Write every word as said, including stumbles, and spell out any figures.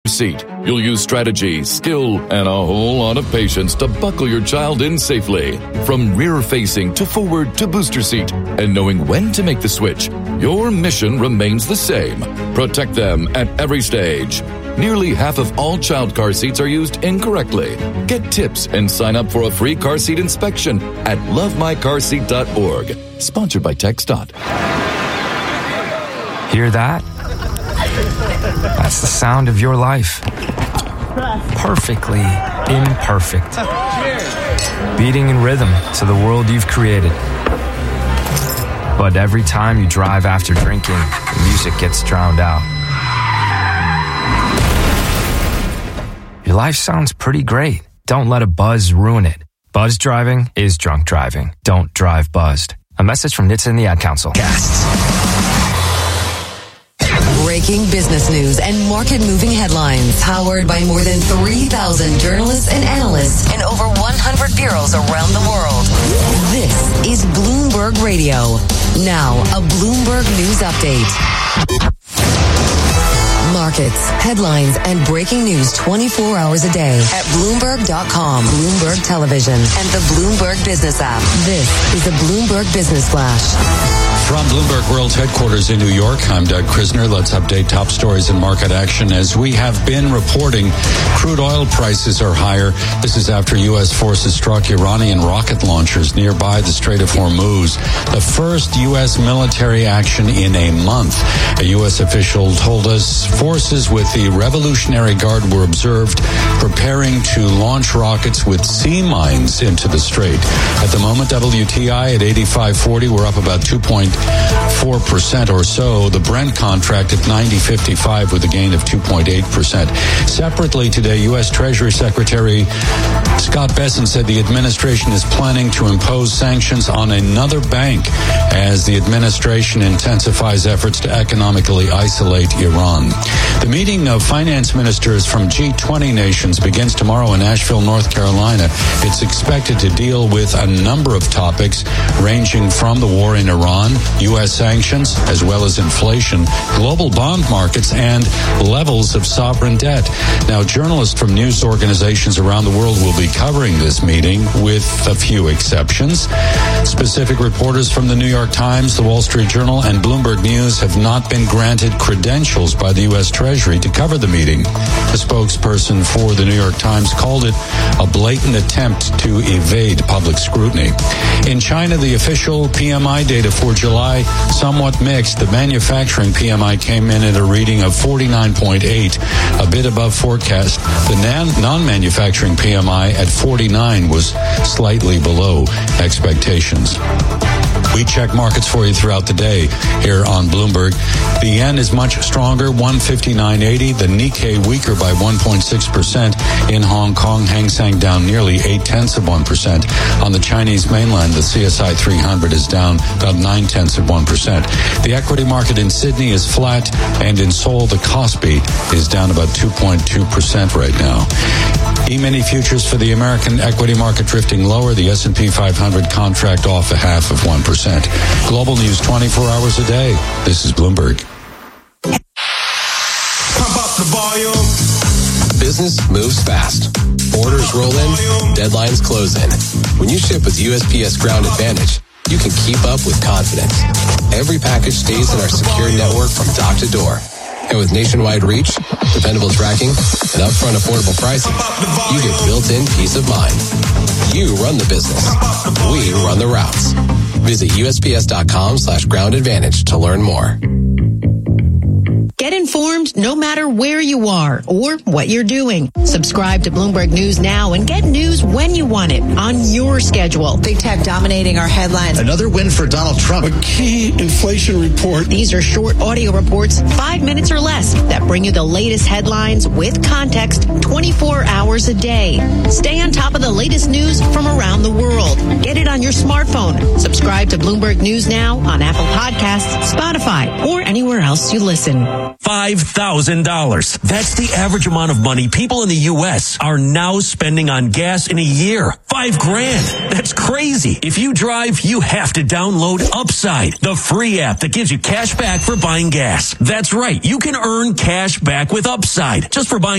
seat. You'll use strategy, skill, and a whole lot of patience to buckle your child in safely. From rear-facing to forward to booster seat, and knowing when to make the switch, your mission remains the same. Protect them at every stage. Nearly half of all child car seats are used incorrectly. Get tips and sign up for a free car seat inspection at love my car seat dot org. Sponsored by TxDOT. Hear that? That's the sound of your life. Perfectly imperfect. Beating in rhythm to the world you've created. But every time you drive after drinking, the music gets drowned out. Your life sounds pretty great. Don't let a buzz ruin it. Buzz driving is drunk driving. Don't drive buzzed. A message from N H T S A and the Ad Council. Breaking business news and market-moving headlines. Powered by more than three thousand journalists and analysts in over one hundred bureaus around the world. This is Bloomberg Radio. Now, a Bloomberg News Update. Markets, headlines, and breaking news twenty-four hours a day at Bloomberg dot com, Bloomberg Television, and the Bloomberg Business app. This is the Bloomberg Business Flash. From Bloomberg World Headquarters in New York, I'm Doug Krisner. Let's update top stories and market action. As we have been reporting, crude oil prices are higher. This is after U S forces struck Iranian rocket launchers nearby the Strait of Hormuz. The first U S military action in a month. A U S official told us forces with the Revolutionary Guard were observed preparing to launch rockets with sea mines into the strait. At the moment, W T I at eighty-five forty, we're up about two point four percent or so. The Brent contract at ninety fifty-five with a gain of two point eight percent. Separately today, U S Treasury Secretary Scott Bessent said the administration is planning to impose sanctions on another bank as the administration intensifies efforts to economically isolate Iran. The meeting of finance ministers from G twenty nations begins tomorrow in Asheville, North Carolina. It's expected to deal with a number of topics ranging from the war in Iran, U S sanctions, as well as inflation, global bond markets, and levels of sovereign debt. Now, journalists from news organizations around the world will be covering this meeting with a few exceptions. Specific reporters from the New York Times, the Wall Street Journal, and Bloomberg News have not been granted credentials by the U S Treasury to cover the meeting. A spokesperson for the New York Times called it a blatant attempt to evade public scrutiny. In China, the official P M I data for July, somewhat mixed. The manufacturing P M I came in at a reading of forty-nine point eight, a bit above forecast. The non-manufacturing P M I at forty-nine was slightly below expectations. We check markets for you throughout the day here on Bloomberg. The yen is much stronger, one fifty-nine eighty. The Nikkei weaker by one point six percent. In Hong Kong, Hang Seng down nearly eight tenths of one percent. On the Chinese mainland, the C S I three hundred is down about nine tenths of one percent. The equity market in Sydney is flat, and in Seoul, the Kospi is down about two point two percent right now. E-mini futures for the American equity market drifting lower. The S and P five hundred contract off a half of one percent. Global news twenty-four hours a day. This is Bloomberg. Pump up the volume. Business moves fast. Orders roll in, deadlines close in. When you ship with U S P S Ground Advantage, you can keep up with confidence. Every package stays in our secure network from dock to door. And with nationwide reach, dependable tracking, and upfront affordable pricing, you get built-in peace of mind. You run the business. We run the routes. Visit U S P S dot com slash ground advantage to learn more. Get informed no matter where you are or what you're doing. Subscribe to Bloomberg News now and get news when you want it on your schedule. Big tech dominating our headlines. Another win for Donald Trump. A key inflation report. These are short audio reports, five minutes or less, that bring you the latest headlines with context twenty-four hours a day. Stay on top of the latest news from around the world. Get it on your smartphone. Subscribe to Bloomberg News now on Apple Podcasts, Spotify, or anywhere else you listen. five thousand dollars. That's the average amount of money people in the U S are now spending on gas in a year. Five grand. That's crazy. If you drive, you have to download Upside, the free app that gives you cash back for buying gas. That's right. You can earn cash back with Upside just for buying